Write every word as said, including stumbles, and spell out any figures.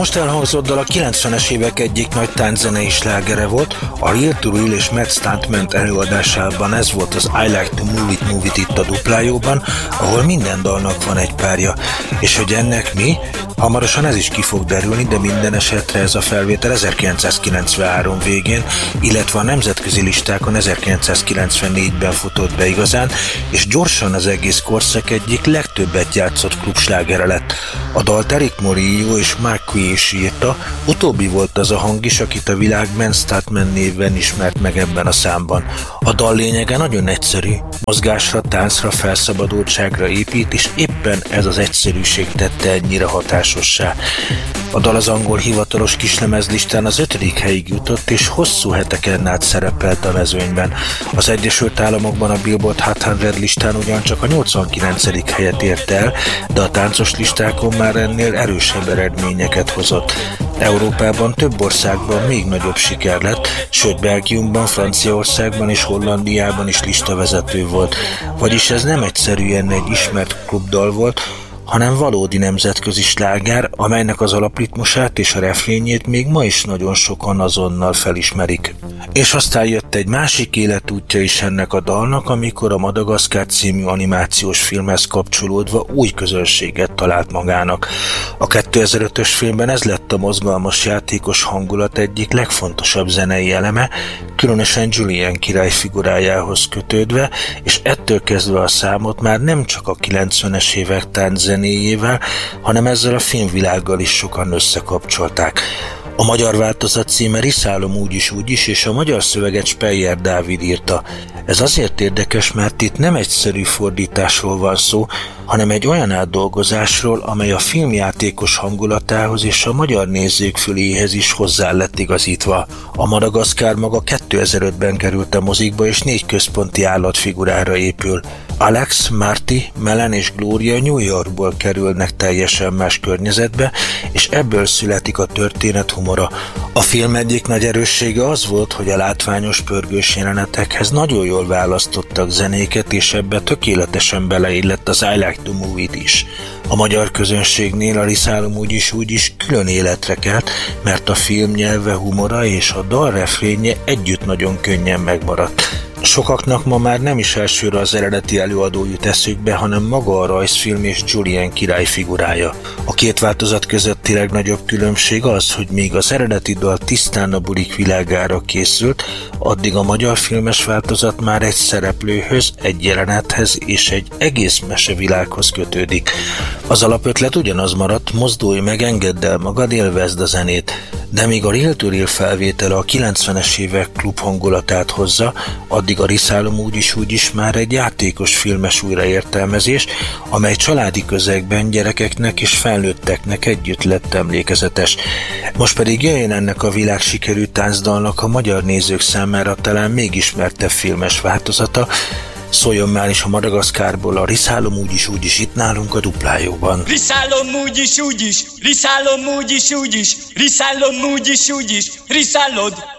most elhangzott dal a kilencvenes évek egyik nagy tánczenei slágere volt, a Real to Real és Matt Stuntman előadásában ez volt az I Like to Move It, Move It itt a duplájóban, ahol minden dalnak van egy párja. És hogy ennek mi? Hamarosan ez is ki fog derülni, de minden esetre ez a felvétel ezerkilencszázkilencvenhárom végén, illetve a nemzetközi listákon ezerkilencszázkilencvennégyben futott be igazán, és gyorsan az egész korszak egyik legtöbbet játszott klubslágere lett. A dalt Eric Morillo és Mark Quay is írta, utóbbi volt az a hang is, akit a világ Matt Stuntman néven ismert meg ebben a számban. A dal lényege nagyon egyszerű, mozgásra, táncra, felszabadultságra épít, és éppen ez az egyszerűség tette ennyire hatásossá. A dal az angol hivatalos kislemezlistán az ötödik helyig jutott, és hosszú heteken át szerepelt a mezőnyben. Az Egyesült Államokban a Billboard Hot száz listán ugyancsak a nyolcvankilencedik helyet ért el, de a táncos listákon már ennél erősebb eredményeket hozott. Európában több országban még nagyobb siker lett, sőt Belgiumban, Franciaországban és Hollandiában is listavezető volt. Vagyis ez nem egyszerűen egy ismert klubdal volt, hanem valódi nemzetközi sláger, amelynek az alapritmusát és a refrényét még ma is nagyon sokan azonnal felismerik. És aztán jött egy másik életútja is ennek a dalnak, amikor a Madagaszkár című animációs filmhez kapcsolódva új közönséget talált magának. A kétezer-ötös filmben ez lett a mozgalmas játékos hangulat egyik legfontosabb zenei eleme, különösen Julien király figurájához kötődve, és ettől kezdve a számot már nem csak a kilencvenes évek tánczenéjével, hanem ezzel a filmvilággal is sokan összekapcsolták. A magyar változat címe Riszálom úgyis úgyis, és a magyar szöveget Speyer Dávid írta. Ez azért érdekes, mert itt nem egyszerű fordításról van szó, hanem egy olyan átdolgozásról, amely a filmjátékos hangulatához és a magyar nézők füléhez is hozzá lett igazítva. A Madagaszkár maga kétezer-ötben került a mozikba, és négy központi állatfigurára épül. Alex, Marty, Melen és Gloria New Yorkból kerülnek teljesen más környezetbe, és ebből születik a történet humora. A film egyik nagy erőssége az volt, hogy a látványos pörgős jelenetekhez nagyon jól választottak zenéket, és ebbe tökéletesen beleillett az I Like to Move It is. A magyar közönségnél a Riszálom úgyis úgyis külön életre kelt, mert a film nyelve, humora és a dal refrénye együtt nagyon könnyen megmaradt. Sokaknak ma már nem is elsőre az eredeti előadó jut eszükbe, hanem maga a rajzfilm és Julien király figurája. A két változat közötti legnagyobb különbség az, hogy míg az eredeti dal tisztán a bulik világára készült, addig a magyar filmes változat már egy szereplőhöz, egy jelenethez és egy egész mesevilághoz kötődik. Az alapötlet ugyanaz maradt, mozdulj meg, engedd el magad, élvezd a zenét. De míg a Real to Real felvétele a kilencvenes évek klub hangulatát hozza, addig a Riszálom úgyis úgyis már egy játékos filmes újraértelmezés, amely családi közegben gyerekeknek és felnőtteknek együtt lett emlékezetes. Most pedig jöjjön ennek a világsikerű táncdalnak a magyar nézők számára talán még ismertebb filmes változata, szóljon már is a Madagaszkárból a Riszálom úgyis úgyis itt nálunk a duplájóban. Riszálom úgyis úgyis, riszálom úgyis úgyis, riszálom úgyis úgyis, riszálod